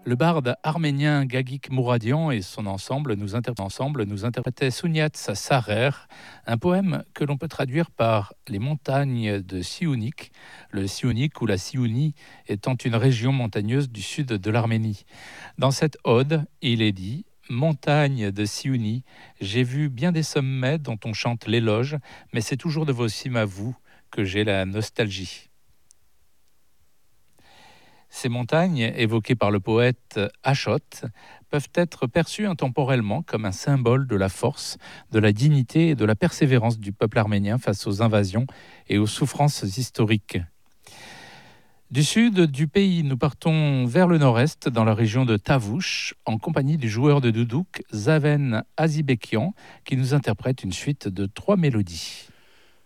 Le barde arménien Gagik Mouradian et son ensemble nous interprétaient Souniat Sarer, un poème que l'on peut traduire par les montagnes de Siounik, le Siounik ou la Siounie étant une région montagneuse du sud de l'Arménie. Dans cette ode, il est dit: Montagne de Siounie, j'ai vu bien des sommets dont on chante l'éloge, mais c'est toujours de vos cimes à vous que j'ai la nostalgie. Ces montagnes, évoquées par le poète Achot, peuvent être perçues intemporellement comme un symbole de la force, de la dignité et de la persévérance du peuple arménien face aux invasions et aux souffrances historiques. Du sud du pays, nous partons vers le nord-est, dans la région de Tavouche, en compagnie du joueur de doudouk Zaven Azibekian, qui nous interprète une suite de 3 mélodies.